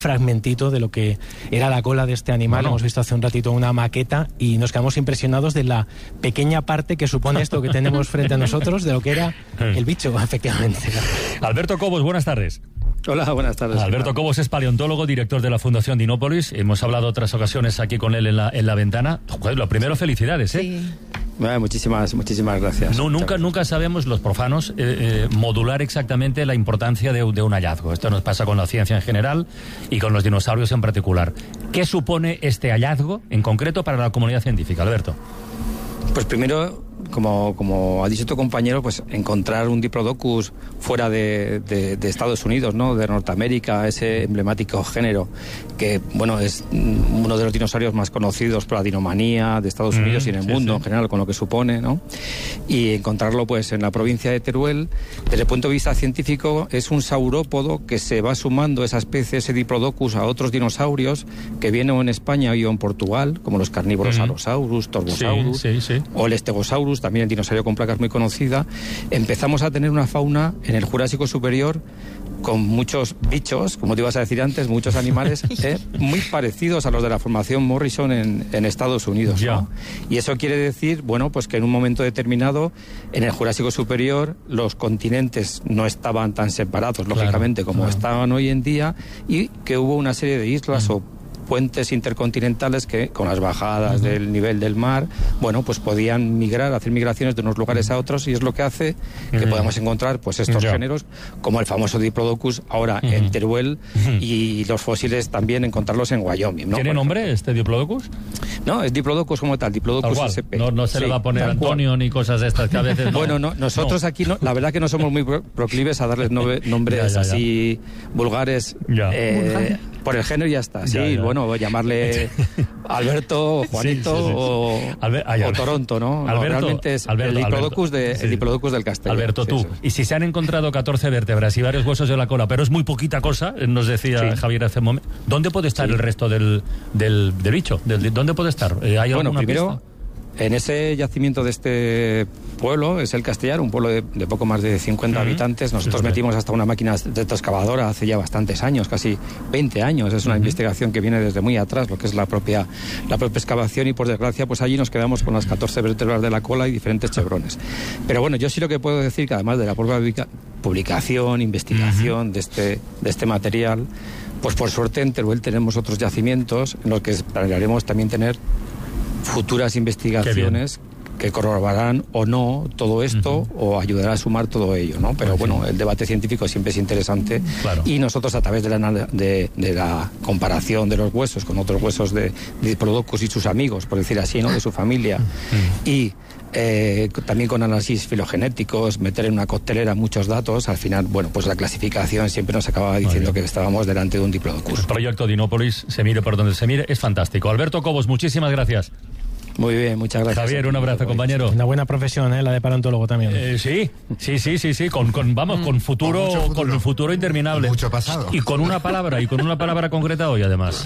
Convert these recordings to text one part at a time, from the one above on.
fragmentito de lo que era la cola de este animal. Hemos visto hace un ratito una maqueta y nos quedamos impresionados de la pequeña parte que supone esto que tenemos frente a nosotros, de lo que era el bicho, efectivamente. Alberto Cobos, buenas tardes. Hola, buenas tardes. Alberto Cobos es paleontólogo, director de la Fundación Dinópolis. Hemos hablado otras ocasiones aquí con él en la ventana. Joder, lo primero, felicidades, ¿eh? Sí. Muchísimas gracias. Nunca sabemos, los profanos, modular exactamente la importancia de un hallazgo. Esto nos pasa con la ciencia en general y con los dinosaurios en particular. ¿Qué supone este hallazgo en concreto para la comunidad científica, Alberto? Pues primero, como ha dicho tu compañero, pues encontrar un Diplodocus fuera de Estados Unidos, ¿no? De Norteamérica, ese emblemático género que, bueno, es uno de los dinosaurios más conocidos por la dinomanía de Estados Unidos y en el mundo en general, con lo que supone, ¿no? Y encontrarlo, pues, en la provincia de Teruel, desde el punto de vista científico, es un saurópodo que se va sumando esa especie, ese Diplodocus, a otros dinosaurios que vienen en España y en Portugal, como los carnívoros Allosaurus, Torvosaurus, o el Stegosaurus, también el dinosaurio con placas muy conocida. Empezamos a tener una fauna en el Jurásico Superior con muchos bichos, como te ibas a decir antes, muchos animales muy parecidos a los de la formación Morrison en Estados Unidos, ¿no? Y eso quiere decir, bueno, pues que en un momento determinado, en el Jurásico Superior, los continentes no estaban tan separados, lógicamente, como estaban hoy en día, y que hubo una serie de islas o puentes intercontinentales que, con las bajadas del nivel del mar, bueno, pues podían migrar, hacer migraciones de unos lugares a otros, y es lo que hace que podamos encontrar, pues, estos géneros, como el famoso Diplodocus ahora en Teruel, y los fósiles también encontrarlos en Wyoming, ¿no? ¿Tiene nombre este Diplodocus? No, es Diplodocus como tal, Diplodocus SP. No se le va a poner Antonio ni cosas de estas que a veces... Bueno, nosotros aquí, la verdad que no somos muy proclives a darles nombres así vulgares, por el género y ya está. Bueno, llamarle Alberto, Juanito o Toronto, ¿no? Realmente es el Diplodocus del Castellón. Alberto, tú. Y si se han encontrado 14 vértebras y varios huesos de la cola, pero es muy poquita cosa, nos decía Javier hace un momento, ¿dónde puede estar el resto del bicho? ¿Dónde puede estar? ¿Hay alguna primero, pista? En ese yacimiento de este pueblo, es el Castellar, un pueblo de poco más de 50 habitantes. Nosotros metimos hasta una máquina de excavadora hace ya bastantes años, casi 20 años. Es una investigación que viene desde muy atrás, lo que es la propia excavación, y por desgracia, pues allí nos quedamos con las 14 vértebras de la cola y diferentes chevrones. Pero bueno, yo sí lo que puedo decir, que además de la propia publicación, investigación de este material, pues por suerte en Teruel tenemos otros yacimientos en los que planearemos también tener futuras investigaciones que corroborarán o no todo esto o ayudará a sumar todo ello, ¿no? Pero bueno, el debate científico siempre es interesante, y nosotros, a través de la comparación de los huesos con otros huesos de Diplodocus y sus amigos, por decir así, ¿no? De su familia, y también con análisis filogenéticos, meter en una coctelera muchos datos, al final, bueno, pues la clasificación siempre nos acaba diciendo que estábamos delante de un Diplodocus. El proyecto Dinópolis, se mire por donde se mire, es fantástico. Alberto Cobos, muchísimas gracias. Muy bien, muchas gracias. Javier, un abrazo, compañero. Una buena profesión, la de paleontólogo también. Sí, con futuro interminable. Mucho pasado. Y con una palabra concreta hoy, además.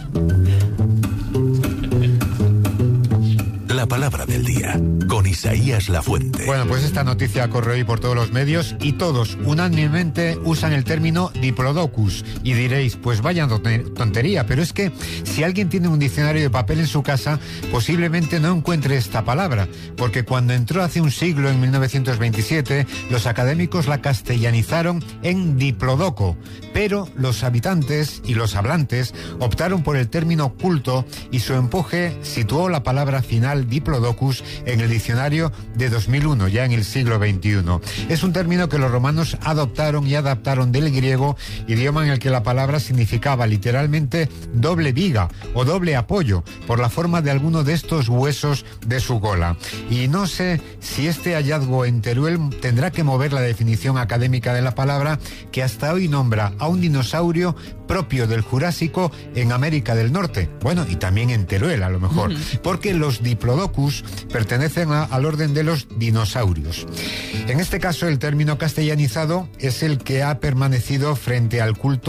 La palabra del día, con Isaías Lafuente. Bueno, pues esta noticia corre hoy por todos los medios y todos unánimemente usan el término Diplodocus. Y diréis, pues vaya tontería, pero es que si alguien tiene un diccionario de papel en su casa, posiblemente no encuentre esta palabra, porque cuando entró hace un siglo, en 1927, los académicos la castellanizaron en Diplodoco, pero los habitantes y los hablantes optaron por el término culto, y su empuje situó la palabra final Diplodocus en el diccionario de 2001, ya en el siglo XXI. Es un término que los romanos adoptaron y adaptaron del griego, idioma en el que la palabra significaba literalmente doble viga o doble apoyo, por la forma de alguno de estos huesos de su cola. Y no sé si este hallazgo en Teruel tendrá que mover la definición académica de la palabra, que hasta hoy nombra a un dinosaurio propio del Jurásico en América del Norte. Bueno, y también en Teruel, a lo mejor, porque los Diplodocus pertenecen al orden de los dinosaurios. En este caso, el término castellanizado es el que ha permanecido frente al culto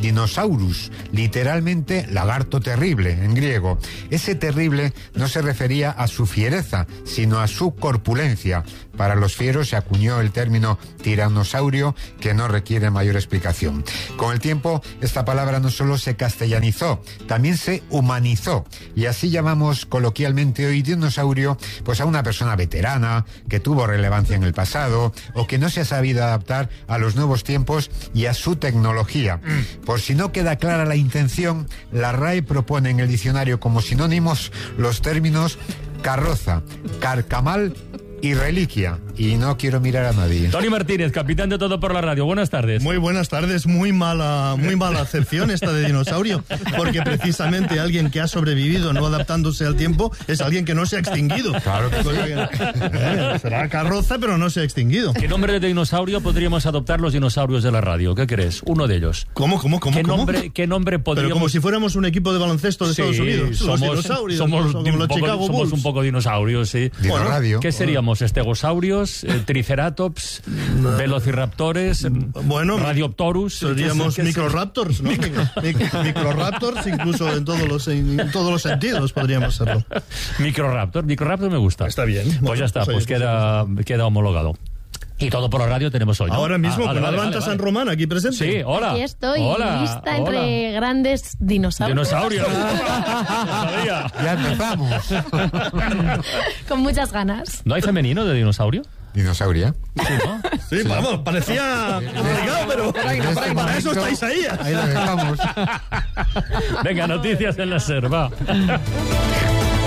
dinosaurus, literalmente lagarto terrible en griego. Ese terrible no se refería a su fiereza, sino a su corpulencia. Para los fieros se acuñó el término tiranosaurio, que no requiere mayor explicación. Con el tiempo, esta palabra no solo se castellanizó, también se humanizó, y así llamamos coloquialmente hoy dinosaurio pues a una persona veterana que tuvo relevancia en el pasado o que no se ha sabido adaptar a los nuevos tiempos y a su tecnología. Por si no queda clara la intención, la RAE propone en el diccionario como sinónimos los términos carroza, carcamal y reliquia. Y no quiero mirar a nadie. Tony Martínez, capitán de Todo por la Radio. Buenas tardes. Muy buenas tardes. Muy mala acepción esta de dinosaurio, porque precisamente alguien que ha sobrevivido no adaptándose al tiempo es alguien que no se ha extinguido. Claro que sí. Será carroza, pero no se ha extinguido. ¿Qué nombre de dinosaurio podríamos adoptar los dinosaurios de la radio? ¿Qué crees? Uno de ellos. ¿Cómo? ¿Qué nombre podríamos...? Pero como si fuéramos un equipo de baloncesto de Estados Unidos. Los dinosaurios. Somos un poco dinosaurios, sí. Bueno, radio. ¿Qué seríamos? ¿Estegosaurios? ¿Triceratops? ¿Velociraptores? Bueno, ¿Radioptorus? Seríamos microraptors, ¿no? Microraptors, incluso en todos los sentidos podríamos serlo. Microraptor me gusta. Está bien. Pues ya está, pues queda homologado. Y Todo por la Radio tenemos hoy, ¿no? Ahora mismo con Atlanta San Román aquí presente. Sí, hola. Aquí estoy, lista hola. entre grandes dinosaurios. Ya empezamos. Con muchas ganas. ¿No hay femenino de dinosaurio? Dinosauria. Sí, ¿no? Sí, vamos, parecía complicado, pero para eso estáis ahí. Ahí lo dejamos. Venga, noticias en la SER, va.